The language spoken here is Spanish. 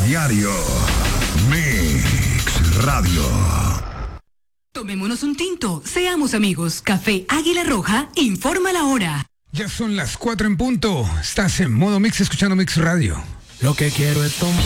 diario. Mix Radio. Tomémonos un tinto, seamos amigos. Café Águila Roja informa la hora. Ya son las 4 en punto. Estás en modo Mix escuchando Mix Radio. Lo que quiero es tomar.